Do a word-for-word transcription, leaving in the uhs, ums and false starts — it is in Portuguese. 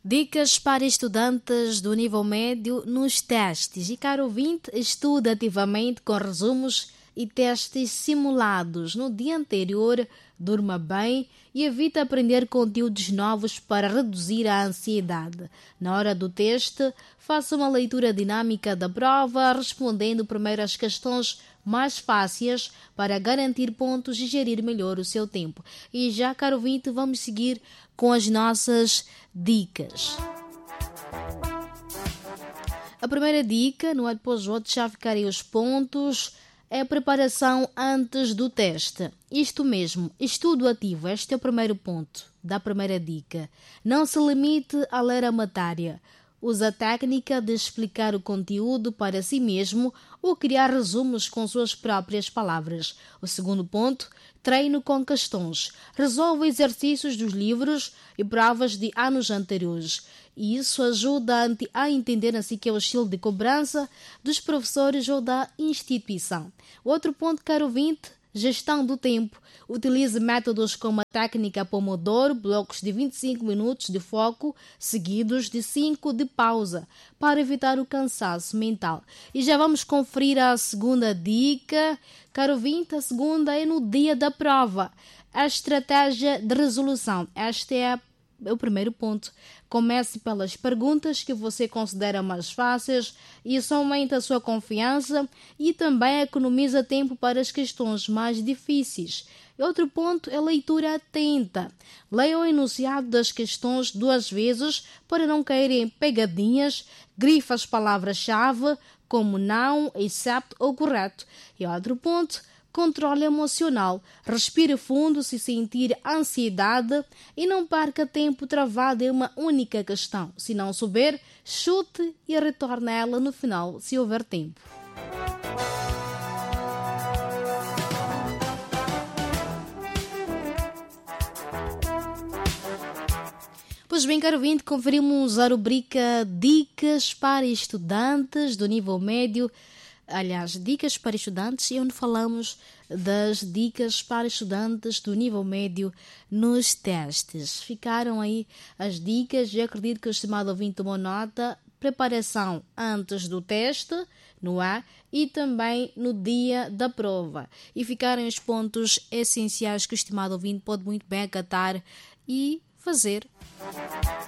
Dicas para estudantes do nível médio nos testes. E, caro ouvinte, estuda ativamente com resumos e testes simulados no dia anterior, durma bem e evita aprender conteúdos novos para reduzir a ansiedade. Na hora do teste, faça uma leitura dinâmica da prova, respondendo primeiro as questões mais fáceis para garantir pontos e gerir melhor o seu tempo. E já, caro ouvinte, vamos seguir com as nossas dicas. A primeira dica, no depois do outro, já ficarem os pontos, é a preparação antes do teste. Isto mesmo, estudo ativo. Este é o primeiro ponto da primeira dica. Não se limite a ler a matéria. Use a técnica de explicar o conteúdo para si mesmo ou criar resumos com suas próprias palavras. O segundo ponto, treino com questões. Resolva exercícios dos livros e provas de anos anteriores. E isso ajuda a entender assim que é o estilo de cobrança dos professores ou da instituição. Outro ponto, caro ouvinte, gestão do tempo. Utilize métodos como a técnica Pomodoro, blocos de vinte e cinco minutos de foco, seguidos de cinco de pausa, para evitar o cansaço mental. E já vamos conferir a segunda dica. Caro ouvinte, a segunda é no dia da prova. A estratégia de resolução. Este é a o primeiro ponto. Comece pelas perguntas que você considera mais fáceis. Isso aumenta a sua confiança e também economiza tempo para as questões mais difíceis. Outro ponto é a leitura atenta. Leia o enunciado das questões duas vezes para não cair em pegadinhas. Grife as palavras-chave como não, exceto ou correto. E outro ponto, controle emocional. Respire fundo se sentir ansiedade e não perca tempo travado em uma única questão. Se não souber, chute e retorne a ela no final, se houver tempo. Pois bem, caro ouvinte, conferimos a rubrica Dicas para Estudantes do Nível Médio. Aliás, dicas para estudantes, e onde falamos das dicas para estudantes do nível médio nos testes. Ficaram aí as dicas e acredito que o estimado ouvinte tomou nota. Preparação antes do teste, no ar, e também no dia da prova. E ficaram os pontos essenciais que o estimado ouvinte pode muito bem acatar e fazer.